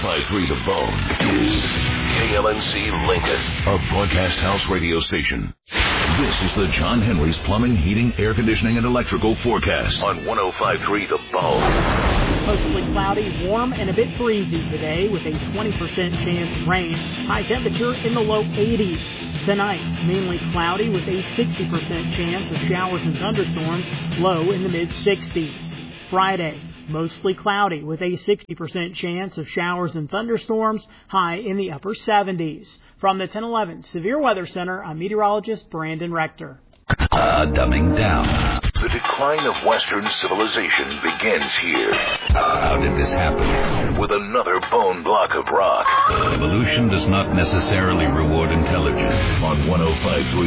105.3 The Bone is KLNC Lincoln, a broadcast house radio station. This is the John Henry's Plumbing, Heating, Air Conditioning, and Electrical forecast on 105.3 The Bone. Mostly cloudy, warm, and a bit breezy today with a 20% chance of rain. High temperature in the low 80s. Tonight, mainly cloudy with a 60% chance of showers and thunderstorms, low in the mid-60s. Friday, mostly cloudy with a 60% chance of showers and thunderstorms, high in the upper 70s. From the 1011 Severe Weather Center, I'm meteorologist Brandon Rector. Dumbing down. The decline of Western civilization begins here. How did this happen? With another bone block of rock. Evolution does not necessarily reward intelligence. On 105.3